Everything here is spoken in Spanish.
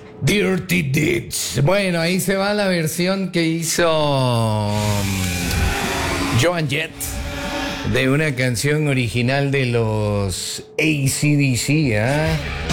Dirty Deeds. Bueno, ahí se va la versión que hizo Joan Jett de una canción original de los AC/DC, ¿ah?